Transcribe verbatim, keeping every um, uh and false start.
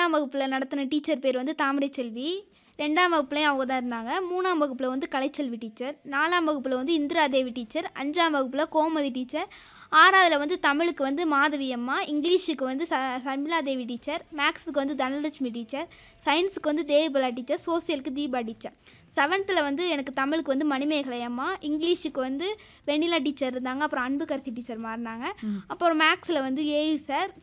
ஒன்றாம் வகுப்பில் நடத்தின டீச்சர் பேர் வந்து தாமரை செல்வி. ரெண்டாம் வகுப்புலேயும் அவங்க தான் இருந்தாங்க. மூணாம் வகுப்பில் வந்து கலைச்செல்வி டீச்சர். நாலாம் வகுப்பில் வந்து இந்திரா தேவி டீச்சர். அஞ்சாம் வகுப்பில் கோமதி டீச்சர். ஆறாவதில் வந்து தமிழுக்கு வந்து மாதவி அம்மா. இங்கிலீஷுக்கு வந்து ச சர்மிளா தேவி டீச்சர். மேக்ஸுக்கு வந்து தனலட்சுமி டீச்சர். சயின்ஸுக்கு வந்து தேவிபலா டீச்சர். சோசியலுக்கு தீபா டீச்சர். செவன்த்தில் வந்து எனக்கு தமிழுக்கு வந்து மணிமேகலை அம்மா. இங்கிலீஷுக்கு வந்து வெண்ணிலா டீச்சர் இருந்தாங்க. அப்புறம் அன்புக்கரசி டீச்சர் மாறினாங்க. அப்புறம் மேக்ஸில் வந்து ஏயு சார்.